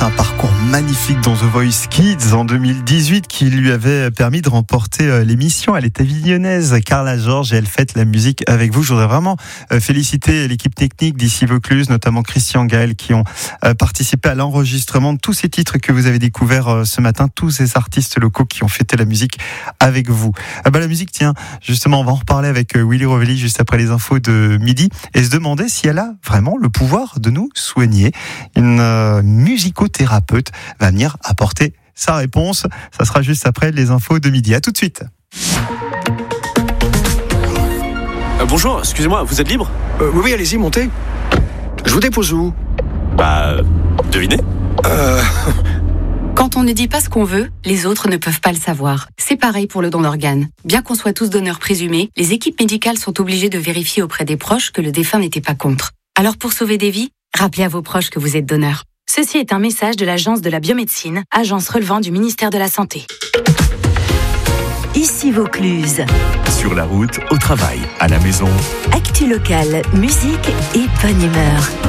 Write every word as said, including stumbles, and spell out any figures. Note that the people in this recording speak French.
fait un parcours magnifique dans The Voice Kids en deux mille dix-huit qui lui avait permis de remporter l'émission. Elle est avignonnaise, Carla Georges, et elle fête la musique avec vous. Je voudrais vraiment féliciter l'équipe technique d'ici Vaucluse, notamment Christian Gaël, qui ont participé à l'enregistrement de tous ces titres que vous avez découverts ce matin, tous ces artistes locaux qui ont fêté la musique avec vous. Ah bah la musique, tiens, justement, on va en reparler avec Willy Rovelli juste après les infos de midi et se demander si elle a vraiment le pouvoir de nous soigner. Une euh, musicothérapeute va venir apporter sa réponse. Ça sera juste après les infos de midi. À tout de suite. Euh, bonjour, excusez-moi, vous êtes libre ? euh, Oui, allez-y, montez. Je vous dépose où ? Bah, devinez. Euh... Quand on ne dit pas ce qu'on veut, les autres ne peuvent pas le savoir. C'est pareil pour le don d'organes. Bien qu'on soit tous donneurs présumés, les équipes médicales sont obligées de vérifier auprès des proches que le défunt n'était pas contre. Alors pour sauver des vies, rappelez à vos proches que vous êtes donneur. Ceci est un message de l'Agence de la biomédecine, agence relevant du ministère de la Santé. Ici Vaucluse. Sur la route, au travail, à la maison. Actu locale, musique et bonne humeur.